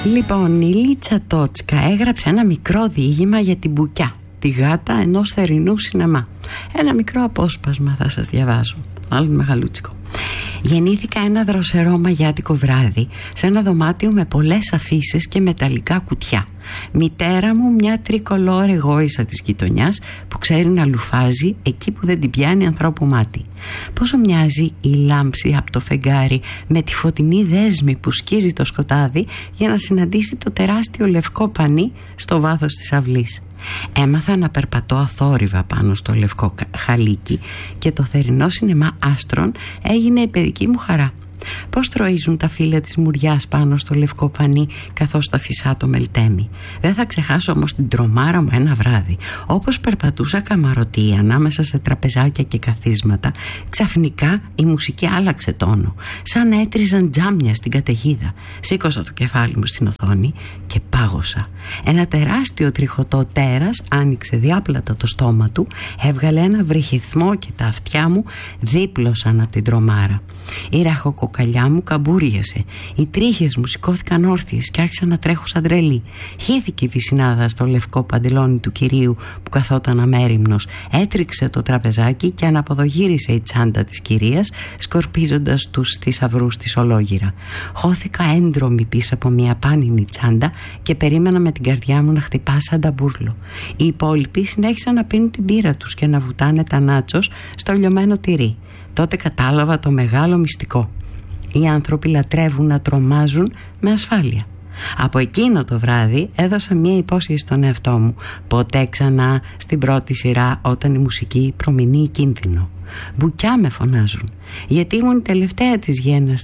Λοιπόν, η Λίτσα Τότσκα έγραψε ένα μικρό διήγημα για την Μπουκιά, τη γάτα ενός θερινού σινεμά. Ένα μικρό απόσπασμα θα σας διαβάσω, μάλλον μεγαλούτσικο. Γεννήθηκα ένα δροσερό μαγιάτικο βράδυ σε ένα δωμάτιο με πολλές αφίσες και μεταλλικά κουτιά. Μητέρα μου μια τρικολόρ εγώισσα της γειτονιάς που ξέρει να λουφάζει εκεί που δεν την πιάνει ανθρώπου μάτι. Πόσο μοιάζει η λάμψη από το φεγγάρι με τη φωτεινή δέσμη που σκίζει το σκοτάδι για να συναντήσει το τεράστιο λευκό πανί στο βάθος της αυλής. Έμαθα να περπατώ αθόρυβα πάνω στο λευκό χαλίκι και το θερινό σινεμά άστρων έγινε η παιδική μου χαρά. Πώς τροίζουν τα φύλλα της μουριάς πάνω στο λευκό πανί καθώς τα φυσά το μελτέμι. Δεν θα ξεχάσω όμως την τρομάρα μου ένα βράδυ. Όπως περπατούσα καμαρωτή ανάμεσα σε τραπεζάκια και καθίσματα, ξαφνικά η μουσική άλλαξε τόνο, σαν να έτριζαν τζάμια στην καταιγίδα. Σήκωσα το κεφάλι μου στην οθόνη και πάγωσα. Ένα τεράστιο τριχωτό τέρας άνοιξε διάπλατα το στόμα του, έβγαλε ένα βρυχυθμό και τα αυτιά μου δίπλωσαν από την τρομάρα. Η ραχοκοκαλιά μου καμπούριασε. Οι τρίχες μου σηκώθηκαν όρθιες και άρχισα να τρέχω σαν τρελή. Χύθηκε η βυσσινάδα στο λευκό παντελόνι του κυρίου που καθόταν αμέριμνος. Έτριξε το τραπεζάκι και αναποδογύρισε η τσάντα της κυρίας, σκορπίζοντας τους θησαυρούς της ολόγυρα. Χώθηκα έντρομη πίσω από μια πάνινη τσάντα και περίμενα με την καρδιά μου να χτυπά σαν ταμπούρλο. Οι υπόλοιποι συνέχισαν να πίνουν την πύρα τους και να βουτάνε τα νάτσος στο λιωμένο τυρί. Τότε κατάλαβα το μεγάλο μυστικό. Οι άνθρωποι λατρεύουν να τρομάζουν με ασφάλεια. Από εκείνο το βράδυ έδωσα μια υπόσχεση στον εαυτό μου. Ποτέ ξανά στην πρώτη σειρά όταν η μουσική προμηνύει κίνδυνο. Μπουκιά με φωνάζουν, γιατί ήμουν η τελευταία της γένας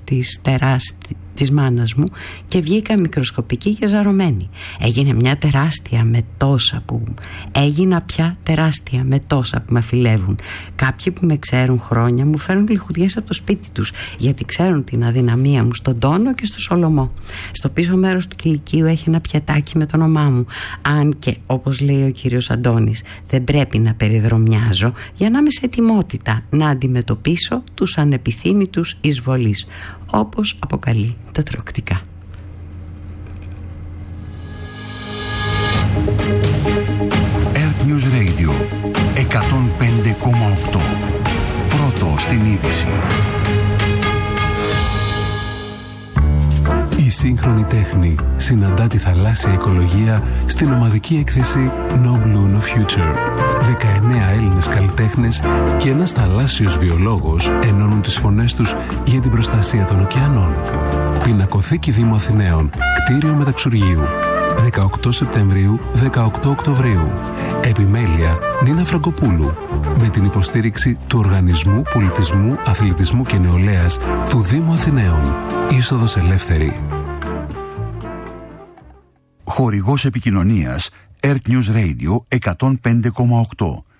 της μάνας μου και βγήκα μικροσκοπική και ζαρωμένη. Έγινα πια τεράστια με τόσα που με φιλεύουν. Κάποιοι που με ξέρουν χρόνια μου φέρνουν λιχουδιές από το σπίτι τους, γιατί ξέρουν την αδυναμία μου στον τόνο και στο σολομό. Στο πίσω μέρος του κηλικείου έχει ένα πιατάκι με το όνομά μου, αν και όπως λέει ο κύριος Αντώνης, δεν πρέπει να περιδρομιάζω για να είμαι σε ετοιμότητα να αντιμετωπίσω τους ανεπιθύμητους εισβολείς, όπως αποκαλεί τα τροκτικά. Earth News Radio 105,8. Πρώτο στην είδηση. Η σύγχρονη τέχνη συναντά τη θαλάσσια οικολογία στην ομαδική έκθεση No Blue No Future. 19 Έλληνες καλλιτέχνες και ένας θαλάσσιος βιολόγος ενώνουν τις φωνές τους για την προστασία των ωκεανών. Πινακοθήκη Δήμου Αθηναίων, κτίριο Μεταξουργείου. 18 Σεπτεμβρίου, 18 Οκτωβρίου. Επιμέλεια Νίνα Φραγκοπούλου. Με την υποστήριξη του Οργανισμού Πολιτισμού, Αθλητισμού και Νεολαίας του Δήμου Αθηναίων. Είσοδος ελεύθερη. Χορηγός επικοινωνίας Earth News Radio 105,8.